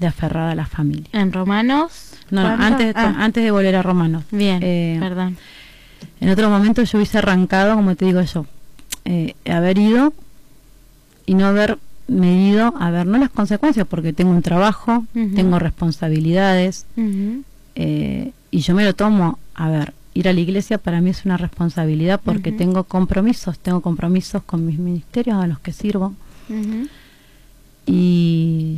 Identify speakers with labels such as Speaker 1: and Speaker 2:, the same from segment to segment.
Speaker 1: de aferrada a la familia.
Speaker 2: ¿En Romanos?
Speaker 1: No, antes de volver a Romanos.
Speaker 2: Bien, perdón.
Speaker 1: En otro momento yo hubiese arrancado, como te digo yo, haber ido y no haber medido, no las consecuencias, porque tengo un trabajo, tengo responsabilidades, y yo me lo tomo, ir a la iglesia para mí es una responsabilidad porque tengo compromisos con mis ministerios a los que sirvo, y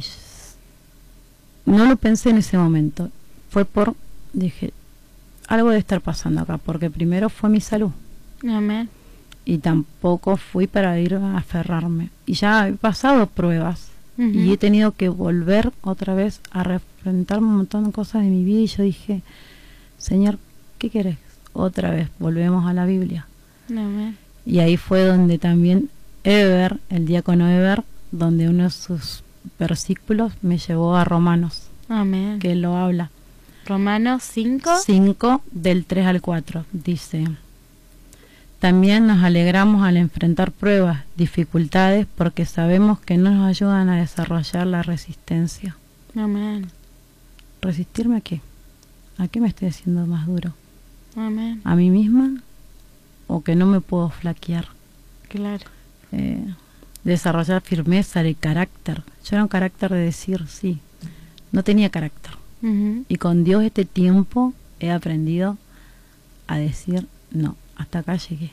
Speaker 1: no lo pensé en ese momento, dije, algo debe estar pasando acá, porque primero fue mi salud.
Speaker 2: Amén.
Speaker 1: Y tampoco fui para ir a aferrarme. Y ya he pasado pruebas. Y he tenido que volver otra vez a enfrentarme un montón de cosas de mi vida. Y yo dije, Señor, ¿qué querés? Otra vez, volvemos a la Biblia.
Speaker 2: Amén.
Speaker 1: Y ahí fue donde también Eber, el diácono Eber, donde uno de sus versículos me llevó a Romanos.
Speaker 2: Amén.
Speaker 1: Que él lo habla.
Speaker 2: Romanos 5.
Speaker 1: 5, del 3 al 4, dice... También nos alegramos al enfrentar pruebas, dificultades, porque sabemos que no nos ayudan a desarrollar la resistencia.
Speaker 2: Amén.
Speaker 1: ¿Resistirme a qué? ¿A qué me estoy haciendo más duro?
Speaker 2: Amén.
Speaker 1: ¿A mí misma? ¿O que no me puedo flaquear?
Speaker 2: Claro.
Speaker 1: Desarrollar firmeza de carácter. Yo era un carácter de decir sí. No tenía carácter. Y con Dios este tiempo he aprendido a decir no. Hasta acá llegué.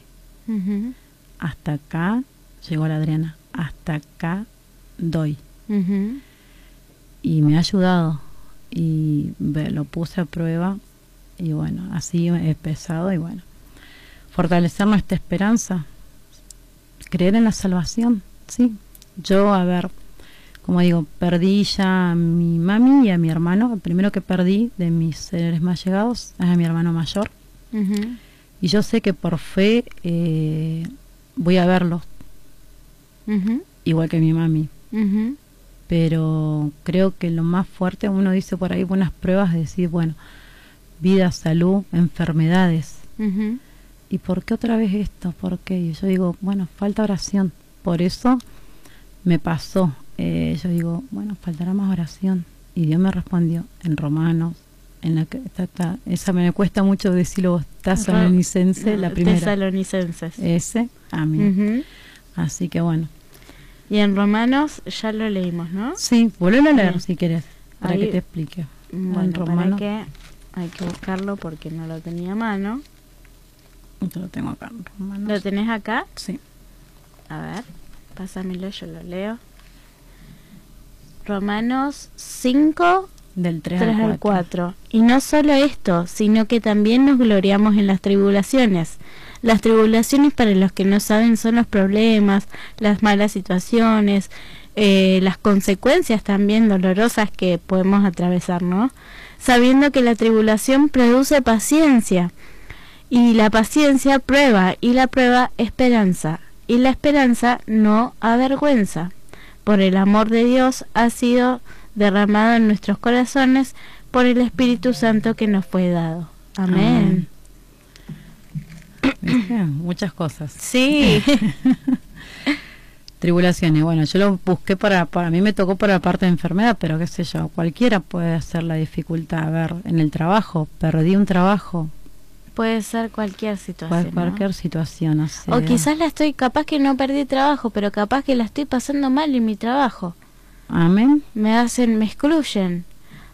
Speaker 1: Hasta acá llegó la Adriana. Hasta acá doy. Y me ha ayudado. Y lo puse a prueba. Y bueno, así he empezado. Y bueno, fortalecer nuestra esperanza. Creer en la salvación. Sí. Yo, como digo, perdí ya a mi mami y a mi hermano. El primero que perdí de mis seres más llegados es a mi hermano mayor. Y yo sé que por fe voy a verlos, igual que mi mami. Pero creo que lo más fuerte, uno dice por ahí buenas pruebas, de decir, bueno, vida, salud, enfermedades. ¿Y por qué otra vez esto? ¿Por qué? Y yo digo, bueno, falta oración. Por eso me pasó. Yo digo, bueno, faltará más oración. Y Dios me respondió en Romanos. En la que esa me cuesta mucho decirlo, Tesalonicenses, la primera.
Speaker 2: Tesalonicenses.
Speaker 1: Ese, amén. Así que bueno.
Speaker 2: Y en Romanos ya lo leímos, ¿no?
Speaker 1: Sí, vuelve a leer si quieres, para que te explique.
Speaker 2: Bueno, para que hay que buscarlo porque no lo tenía a mano.
Speaker 1: Yo lo tengo acá, Romanos.
Speaker 2: ¿Lo tenés acá?
Speaker 1: Sí.
Speaker 2: A ver, pásamelo, yo lo leo. Romanos 5...
Speaker 1: Del 3
Speaker 2: al 4. Y no solo esto, sino que también nos gloriamos en las tribulaciones. Las tribulaciones, para los que no saben, son los problemas, las malas situaciones, las consecuencias también dolorosas que podemos atravesar, ¿no? Sabiendo que la tribulación produce paciencia, y la paciencia prueba, y la prueba esperanza, y la esperanza no avergüenza. Por el amor de Dios ha sido derramado en nuestros corazones por el Espíritu Santo que nos fue dado. Amén.
Speaker 1: Muchas cosas.
Speaker 2: Sí.
Speaker 1: Tribulaciones. Bueno, yo lo busqué para mí me tocó para la parte de enfermedad, pero qué sé yo, cualquiera puede hacer la dificultad. En el trabajo, perdí un trabajo.
Speaker 2: Puede ser cualquier situación.
Speaker 1: Cualquier situación, no sé.
Speaker 2: O quizás capaz que no perdí trabajo, pero capaz que la estoy pasando mal en mi trabajo.
Speaker 1: Amén.
Speaker 2: Me excluyen.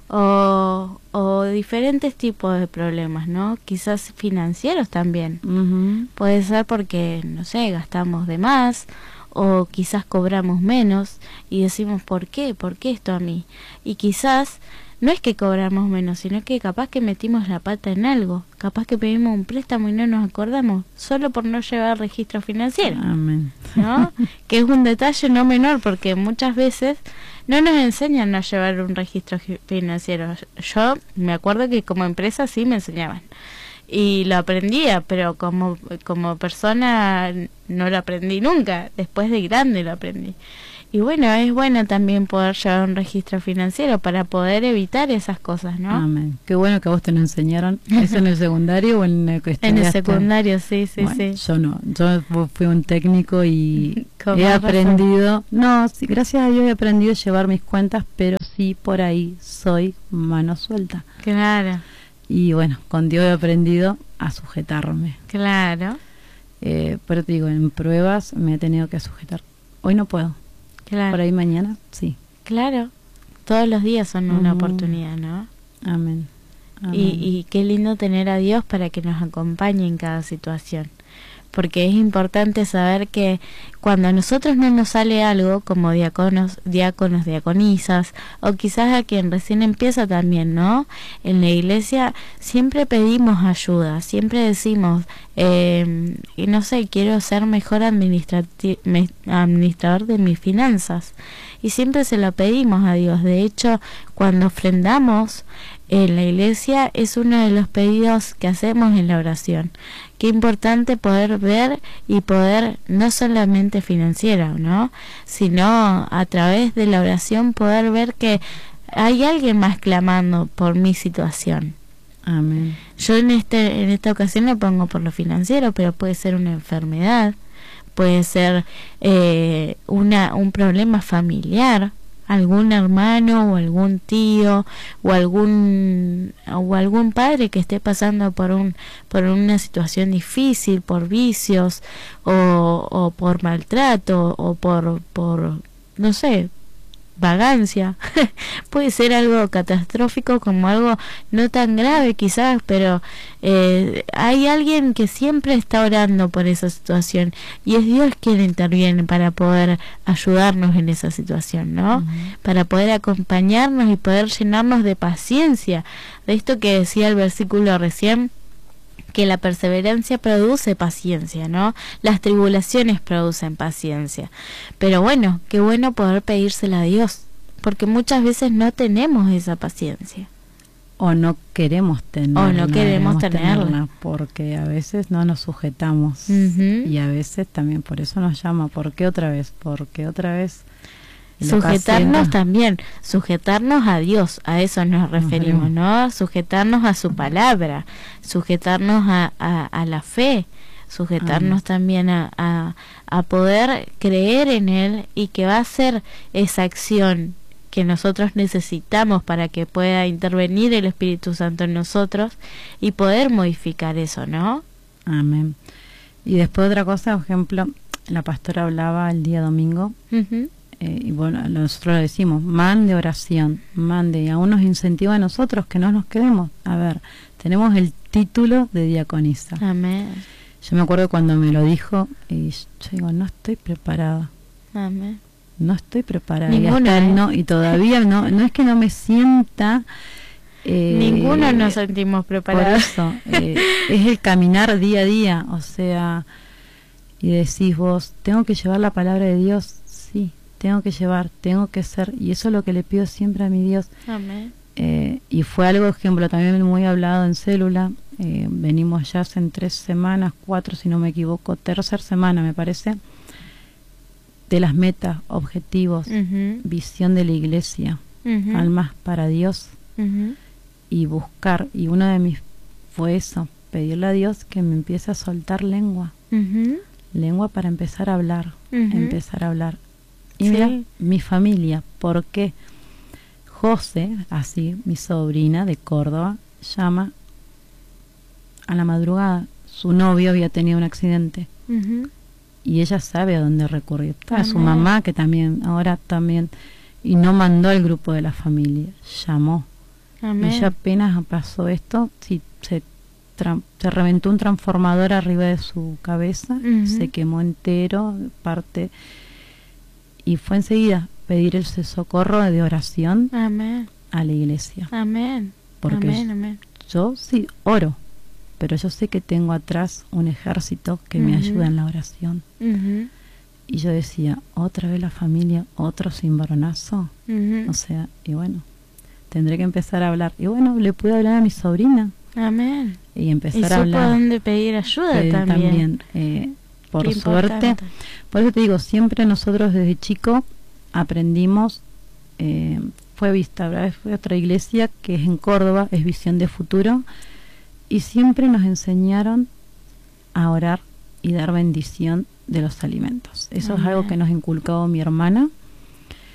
Speaker 2: O diferentes tipos de problemas, ¿no? Quizás financieros también. Puede ser porque, no sé, gastamos de más, o quizás cobramos menos y decimos, ¿por qué? ¿Por qué esto a mí? Y quizás no es que cobramos menos, sino que capaz que metimos la pata en algo, capaz que pedimos un préstamo y no nos acordamos, solo por no llevar registro financiero.
Speaker 1: Amén.
Speaker 2: ¿No? Que es un detalle no menor, porque muchas veces no nos enseñan a llevar un registro financiero. Yo me acuerdo que como empresa sí me enseñaban y lo aprendía, pero como persona no lo aprendí nunca, después de grande lo aprendí. Y bueno, es bueno también poder llevar un registro financiero para poder evitar esas cosas, ¿no?
Speaker 1: Amén. Qué bueno que a vos te lo enseñaron. ¿Es en el secundario o en el que estudiaste?
Speaker 2: En el secundario, sí.
Speaker 1: Yo no. Yo fui un técnico y he aprendido... No, sí, gracias a Dios he aprendido a llevar mis cuentas, pero sí por ahí soy mano suelta.
Speaker 2: Claro.
Speaker 1: Y bueno, con Dios he aprendido a sujetarme.
Speaker 2: Claro.
Speaker 1: Pero te digo, en pruebas me he tenido que sujetar. Hoy no puedo.
Speaker 2: Claro.
Speaker 1: Por ahí mañana, sí.
Speaker 2: Claro. Todos los días son una oportunidad, ¿no?
Speaker 1: Amén. Amén.
Speaker 2: Y qué lindo tener a Dios para que nos acompañe en cada situación. Porque es importante saber que cuando a nosotros no nos sale algo, como diáconos, diaconisas, o quizás a quien recién empieza también, ¿no? En la iglesia siempre pedimos ayuda, siempre decimos, y no sé, quiero ser mejor administrador de mis finanzas. Y siempre se lo pedimos a Dios. De hecho, cuando ofrendamos en la iglesia es uno de los pedidos que hacemos en la oración. Qué importante poder ver y poder, no solamente financiera, ¿no? Sino a través de la oración poder ver que hay alguien más clamando por mi situación.
Speaker 1: Amén.
Speaker 2: Yo en esta ocasión lo pongo por lo financiero, pero puede ser una enfermedad, puede ser un problema familiar, algún hermano o algún tío o algún padre que esté pasando por una situación difícil, por vicios o por maltrato o por no sé, vagancia. Puede ser algo catastrófico como algo no tan grave quizás, pero hay alguien que siempre está orando por esa situación y es Dios quien interviene para poder ayudarnos en esa situación, ¿no? Para poder acompañarnos y poder llenarnos de paciencia, de esto que decía el versículo recién, que la perseverancia produce paciencia, ¿no? Las tribulaciones producen paciencia. Pero bueno, qué bueno poder pedírsela a Dios, porque muchas veces no tenemos esa paciencia.
Speaker 1: O no queremos tenerla.
Speaker 2: O no queremos tenerla.
Speaker 1: Porque a veces no nos sujetamos. Y a veces también por eso nos llama. ¿Por qué otra vez? Porque otra vez...
Speaker 2: Sujetarnos también, sujetarnos a Dios, a eso nos referimos, ¿no? Sujetarnos a su palabra, sujetarnos a la fe, sujetarnos también a poder creer en Él y que va a ser esa acción que nosotros necesitamos para que pueda intervenir el Espíritu Santo en nosotros y poder modificar eso, ¿no?
Speaker 1: Amén. Y después otra cosa, por ejemplo, la pastora hablaba el día domingo, y bueno, nosotros lo decimos, mande oración, mande, y aún nos incentiva a nosotros que no nos quedemos. A ver, tenemos el título de diaconisa.
Speaker 2: Amén.
Speaker 1: Yo me acuerdo cuando me lo dijo, y yo digo, no estoy preparada.
Speaker 2: Amén.
Speaker 1: No estoy preparada.
Speaker 2: Ninguna,
Speaker 1: y todavía no es que no me sienta...
Speaker 2: ninguno nos sentimos preparados.
Speaker 1: Por eso, es el caminar día a día, o sea, y decís vos, tengo que llevar la palabra de Dios, sí. Tengo que llevar, tengo que ser, y eso es lo que le pido siempre a mi Dios.
Speaker 2: Amén.
Speaker 1: Y fue algo, ejemplo, también muy hablado en célula. Venimos ya hace 3 semanas, 4 si no me equivoco, 3ª semana me parece, de las metas, objetivos, visión de la iglesia, almas para Dios, y buscar, y uno de mis fue eso, pedirle a Dios que me empiece a soltar lengua, lengua para empezar a hablar, Y mira, mi familia, porque José, así, mi sobrina de Córdoba, llama a la madrugada. Su novio había tenido un accidente y ella sabe a dónde recurrir. Está su mamá, que también, ahora también, y no mandó al grupo de la familia, llamó. Y ella apenas pasó esto, sí, se reventó un transformador arriba de su cabeza, se quemó entero, parte... Y fue enseguida pedir el socorro de oración a la iglesia.
Speaker 2: Amén.
Speaker 1: Porque yo sí oro, pero yo sé que tengo atrás un ejército que me ayuda en la oración. Y yo decía, otra vez la familia, otro cimbronazo. O sea, y bueno, tendré que empezar a hablar. Y bueno, le pude hablar a mi sobrina.
Speaker 2: Amén.
Speaker 1: Y empezar a hablar.
Speaker 2: Y supo dónde pedir ayuda también.
Speaker 1: Por suerte, por eso te digo, siempre nosotros desde chico aprendimos, fue otra iglesia que es en Córdoba, es Visión de Futuro, y siempre nos enseñaron a orar y dar bendición de los alimentos. Eso es algo que nos inculcó mi hermana,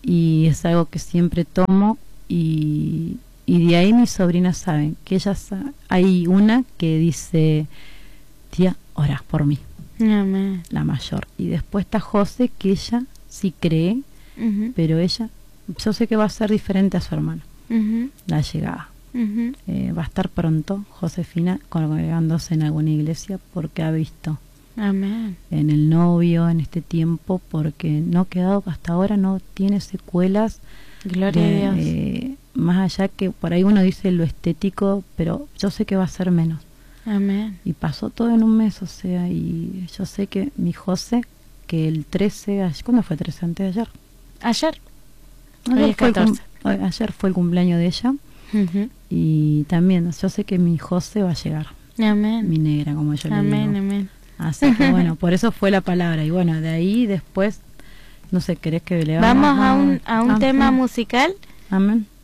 Speaker 1: y es algo que siempre tomo y de ahí mis sobrinas saben que hay una que dice, tía, orá por mí,
Speaker 2: Amén.
Speaker 1: la mayor, y después está José, que ella sí cree, pero ella, yo sé que va a ser diferente a su hermana, la llegada. Va a estar pronto Josefina congregándose en alguna iglesia porque ha visto
Speaker 2: Amén.
Speaker 1: en el novio en este tiempo, porque no ha quedado, hasta ahora no tiene secuelas.
Speaker 2: Gloria a Dios.
Speaker 1: Más allá que por ahí uno dice lo estético, pero yo sé que va a ser menos.
Speaker 2: Amén.
Speaker 1: Y pasó todo en un mes, o sea, y yo sé que mi José, que el 13, ¿cuándo fue 13? Antes de ayer.
Speaker 2: Ayer.
Speaker 1: Ayer
Speaker 2: Hoy es
Speaker 1: fue
Speaker 2: 14.
Speaker 1: ayer fue el cumpleaños de ella. Y también yo sé que mi José va a llegar.
Speaker 2: Amén.
Speaker 1: Mi negra, como yo le digo.
Speaker 2: Amén, amén.
Speaker 1: Así que bueno, por eso fue la palabra. Y bueno, de ahí después, no sé, ¿querés que le
Speaker 2: Vamos a un tema
Speaker 1: sí.
Speaker 2: musical.
Speaker 1: Amén.